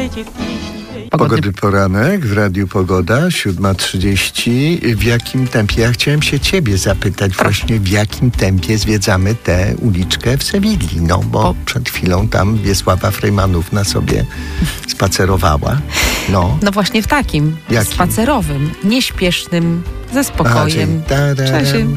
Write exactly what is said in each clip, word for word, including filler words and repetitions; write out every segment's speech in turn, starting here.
Pogodny poranek w Radiu Pogoda, siódma trzydzieści. W jakim tempie? Ja chciałem się ciebie zapytać właśnie, w jakim tempie zwiedzamy tę uliczkę w Sewilli, no bo o. przed chwilą tam Wiesława Frejmanówna sobie spacerowała. No, no właśnie w takim, jakim? Spacerowym, nieśpiesznym, ze spokojem. Trzeba się,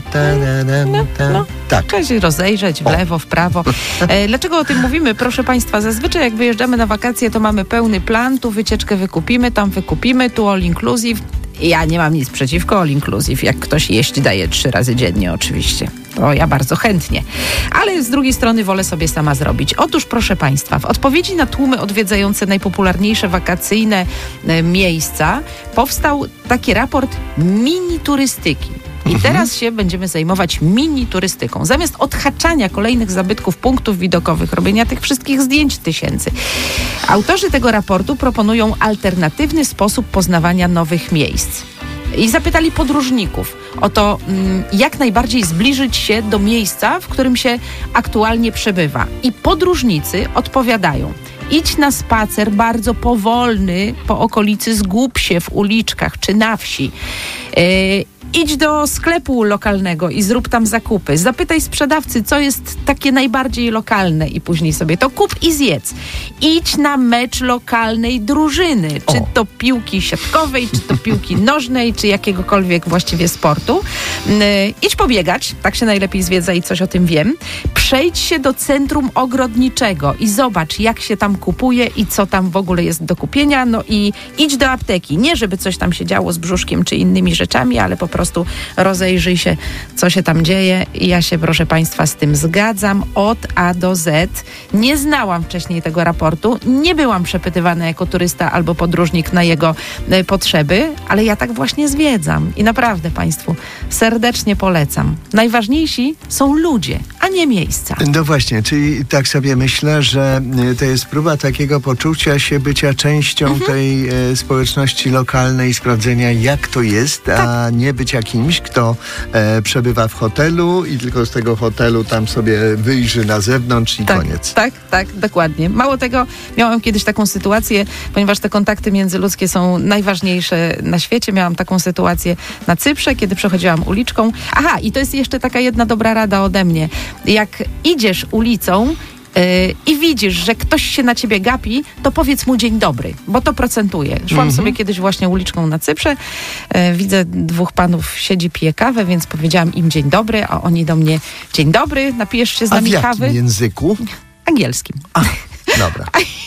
no, no, tak. Trzeba się rozejrzeć w lewo, w prawo. E, dlaczego o tym mówimy? Proszę Państwa, zazwyczaj jak wyjeżdżamy na wakacje, to mamy pełny plan, tu wycieczkę wykupimy, tam wykupimy, tu all inclusive. Ja nie mam nic przeciwko all inclusive, jak ktoś jeść daje trzy razy dziennie oczywiście. To ja bardzo chętnie. Ale z drugiej strony wolę sobie sama zrobić. Otóż proszę Państwa, w odpowiedzi na tłumy odwiedzające najpopularniejsze wakacyjne e, miejsca powstał taki raport mini turystyki. I teraz się będziemy zajmować mini turystyką. Zamiast odhaczania kolejnych zabytków, punktów widokowych, robienia tych wszystkich zdjęć tysięcy. Autorzy tego raportu proponują alternatywny sposób poznawania nowych miejsc. I zapytali podróżników o to, jak najbardziej zbliżyć się do miejsca, w którym się aktualnie przebywa. I podróżnicy odpowiadają: idź na spacer bardzo powolny po okolicy, zgub się w uliczkach czy na wsi. Yy, idź do sklepu lokalnego i zrób tam zakupy. Zapytaj sprzedawcy, co jest takie najbardziej lokalne i później sobie to kup i zjedz. Idź na mecz lokalnej drużyny, czy o. to piłki siatkowej, czy to piłki nożnej, czy jakiegokolwiek właściwie sportu. Yy, idź pobiegać, tak się najlepiej zwiedza i coś o tym wiem. Przejdź się do centrum ogrodniczego i zobacz, jak się tam kupuje i co tam w ogóle jest do kupienia. No i idź do apteki. Nie, żeby coś tam się działo z brzuszkiem czy innymi rzeczami, ale po prostu rozejrzyj się, co się tam dzieje. I ja się, proszę Państwa, z tym zgadzam od A do Z. Nie znałam wcześniej tego raportu. Nie byłam przepytywana jako turysta albo podróżnik na jego e, potrzeby, ale ja tak właśnie zwiedzam. I naprawdę Państwu serdecznie polecam. Najważniejsi są ludzie, a nie miejsca. No właśnie, czyli tak sobie myślę, że to jest próba takiego poczucia się bycia częścią mhm. tej e, społeczności lokalnej, sprawdzenia, jak to jest, tak. a nie być jakimś, kto e, przebywa w hotelu i tylko z tego hotelu tam sobie wyjrzy na zewnątrz i tak, koniec. Tak, tak, dokładnie. Mało tego, miałam kiedyś taką sytuację, ponieważ te kontakty międzyludzkie są najważniejsze na świecie. Miałam taką sytuację na Cyprze, kiedy przechodziłam uliczką. Aha, i to jest jeszcze taka jedna dobra rada ode mnie. Jak idziesz ulicą Yy, i widzisz, że ktoś się na ciebie gapi, to powiedz mu dzień dobry, bo to procentuje. Szłam mm-hmm. sobie kiedyś właśnie uliczką na Cyprze, yy, widzę dwóch panów siedzi, pije kawę, więc powiedziałam im dzień dobry, a oni do mnie: dzień dobry, napijesz się z nami kawy? A w jakim języku? Angielskim. A. Dobra.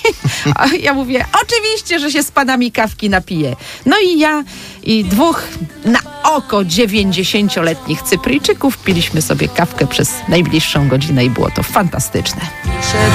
A ja mówię: oczywiście, że się z panami kawki napiję. No i ja i dwóch na oko dziewięćdziesięcioletnich Cypryjczyków piliśmy sobie kawkę przez najbliższą godzinę i było to fantastyczne.